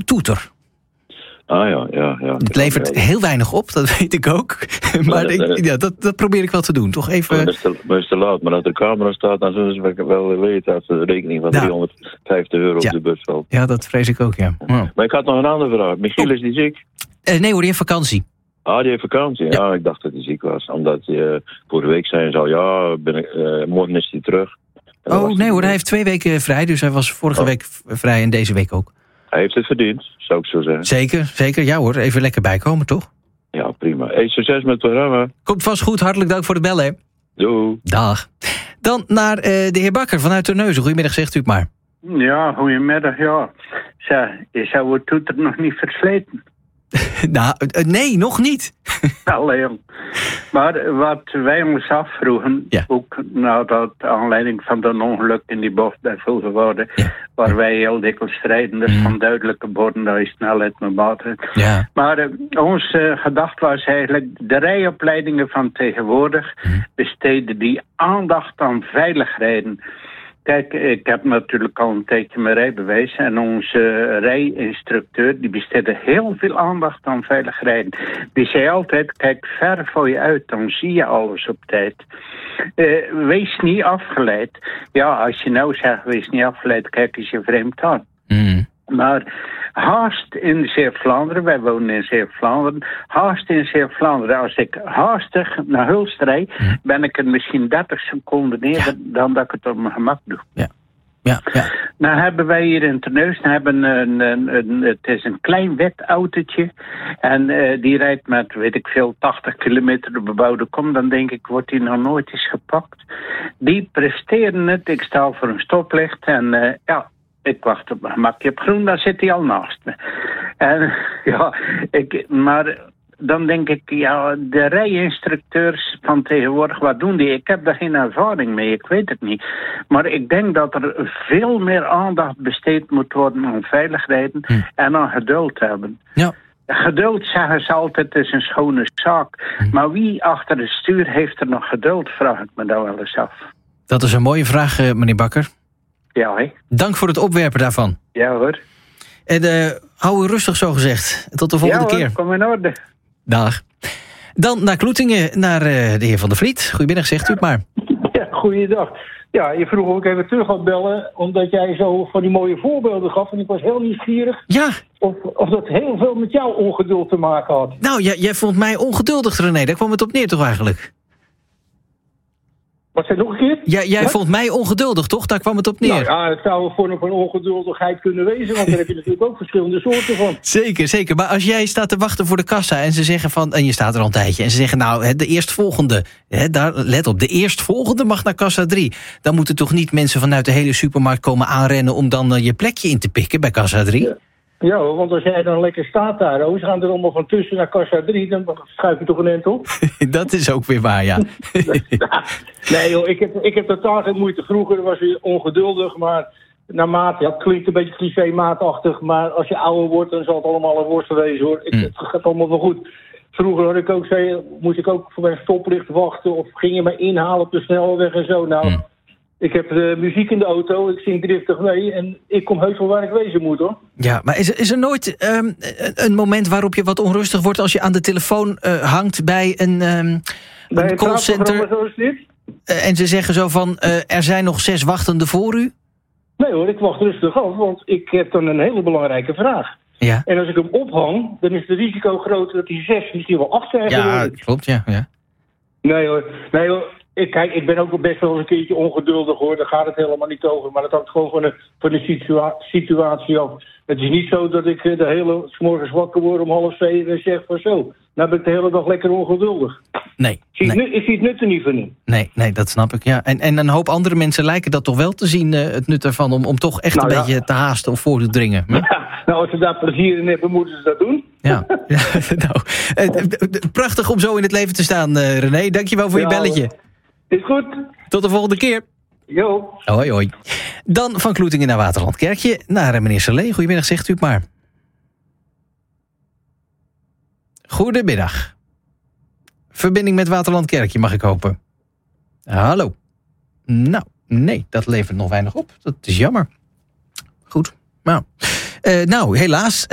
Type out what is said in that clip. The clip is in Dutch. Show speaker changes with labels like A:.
A: toeter.
B: Ah ja.
A: Het levert heel weinig op, dat weet ik ook. Maar dat probeer ik wel te doen. Toch even...
B: Maar het is te laat. Maar als er camera staat, dan zullen ze wel weten dat de rekening van €350 op de bus valt.
A: Ja, dat vrees ik ook, ja. Oh.
B: Maar ik had nog een andere vraag. Michiel, is die ziek?
A: Nee hoor, die heeft vakantie.
B: Ah, die heeft vakantie? Ja, ik dacht dat hij ziek was. Omdat hij vorige week zei en zo, morgen is hij terug.
A: Nee hoor, hij heeft 2 weken vrij. Dus hij was vorige week vrij en deze week ook.
B: Hij heeft het verdiend, zou ik zo zeggen.
A: Zeker. Ja hoor, even lekker bijkomen, toch?
B: Ja, prima. Hey, succes met het programma.
A: Komt vast goed, hartelijk dank voor het bellen, hè.
B: Doei.
A: Dag. Dan naar de heer Bakker vanuit Terneuzen. Goedemiddag, zegt u het maar.
C: Ja, goedemiddag, ja. Je zou het toeter nog niet versleten.
A: Nou, nee, nog niet.
C: Allee, maar wat wij ons afvroegen, ook nadat de aanleiding van dat ongeluk in die bocht bij Vilvoorde, waar wij heel dikwijls strijden, dus van duidelijke borden dat je snelheid moet maten. Ja. Maar onze gedachte was eigenlijk, de rijopleidingen van tegenwoordig besteden die aandacht aan veilig rijden. Kijk, ik heb natuurlijk al een tijdje mijn rijbewijs en onze rijinstructeur die besteedde heel veel aandacht aan veilig rijden. Die zei altijd, kijk ver voor je uit, dan zie je alles op tijd. Wees niet afgeleid. Ja, als je nou zegt, wees niet afgeleid, kijk eens je vreemd aan. Maar haast in Zeeuw-Vlaanderen, wij wonen in Zeeuw-Vlaanderen, haast in Zeeuw-Vlaanderen, als ik haastig naar Hulst rijd, ben ik er misschien 30 seconden eerder dan dat ik het op mijn gemak doe. Ja. Nou hebben wij hier in Terneuzen het is een klein wit autootje en die rijdt met, weet ik veel, 80 kilometer de bebouwde kom. Dan denk ik, wordt die nog nooit eens gepakt. Die presteren het, ik sta voor een stoplicht en ik wacht op mijn gemakje op groen, dan zit hij al naast me. En maar dan denk ik, de rijinstructeurs van tegenwoordig, wat doen die? Ik heb daar geen ervaring mee, ik weet het niet. Maar ik denk dat er veel meer aandacht besteed moet worden aan veilig rijden en aan geduld hebben. Ja. Geduld, zeggen ze altijd, is een schone zaak. Maar wie achter het stuur heeft er nog geduld, vraag ik me daar wel eens af.
A: Dat is een mooie vraag, meneer Bakker.
C: Ja, hè.
A: Dank voor het opwerpen daarvan.
C: Ja, hoor.
A: En hou u rustig, zo gezegd. Tot de volgende keer.
C: Kom in orde.
A: Dag. Dan naar Kloetingen, naar de heer Van der Vliet. Goedemiddag, zegt u het maar.
D: Ja, goeiedag. Ja, je vroeg of ik even terug had bellen, omdat jij zo van die mooie voorbeelden gaf. En ik was heel nieuwsgierig.
A: Ja.
D: Of dat heel veel met jouw ongeduld te maken had.
A: Nou, jij vond mij ongeduldig, René. Daar kwam het op neer, toch eigenlijk?
D: Wat zei nog een keer?
A: Jij vond mij ongeduldig, toch? Daar kwam het op neer.
D: Nou ja, het zou een vorm van ongeduldigheid kunnen wezen, want daar heb je natuurlijk ook verschillende soorten van.
A: Zeker. Maar als jij staat te wachten voor de kassa en ze zeggen en je staat er al een tijdje, en ze zeggen, nou, de eerstvolgende, daar, let op, de eerstvolgende mag naar kassa 3. Dan moeten toch niet mensen vanuit de hele supermarkt komen aanrennen om dan je plekje in te pikken bij kassa 3?
D: Ja, want als jij dan lekker staat daar, ze gaan er allemaal van tussen naar kassa 3, dan schuif je toch een end op?
A: Dat is ook weer waar, ja.
D: Nee joh, ik heb totaal geen moeite. Vroeger was je ongeduldig, maar naarmate, het klinkt een beetje clichémaatachtig, maar als je ouder wordt, dan zal het allemaal een worst wezen hoor. Het gaat allemaal wel goed. Vroeger moest ik ook voor mijn stoplicht wachten of ging je mij inhalen op de snelweg en zo. Nou, ik heb muziek in de auto, ik zing driftig mee en ik kom heus wel waar ik wezen moet hoor.
A: Ja, maar is er nooit een moment waarop je wat onrustig wordt als je aan de telefoon hangt bij een callcenter?
D: Zoals dit?
A: En ze zeggen zo van, er zijn nog 6 wachtenden voor u?
D: Nee hoor, ik wacht rustig af, want ik heb dan een hele belangrijke vraag. Ja. En als ik hem ophang, dan is het risico groter dat die 6 misschien wel 8 zijn geworden.
A: Ja, klopt, ja.
D: Nee hoor. Ik ben ook best wel eens een keertje ongeduldig hoor, daar gaat het helemaal niet over. Maar dat hangt gewoon van de situatie af. Het is niet zo dat ik de hele 's morgens wakker word om 6:30 en zeg van zo. Nou ben ik de hele dag lekker ongeduldig.
A: Nee.
D: Ik zie het nut er niet van in.
A: Nee, dat snap ik, ja. En een hoop andere mensen lijken dat toch wel te zien, het nut ervan, om toch echt een beetje te haasten of voor te dringen.
D: Nou, als ze daar plezier in hebben, moeten ze dat doen.
A: Ja. Prachtig om zo in het leven te staan, René. Dankjewel voor je belletje.
D: Is goed.
A: Tot de volgende keer.
D: Jo.
A: Hoi. Dan van Kloetingen naar Waterlandkerkje, naar meneer Salé. Goedemiddag, zegt u het maar. Goedemiddag. Verbinding met Waterlandkerkje, mag ik hopen. Hallo. Nou, nee, dat levert nog weinig op. Dat is jammer. Goed. Nou, helaas.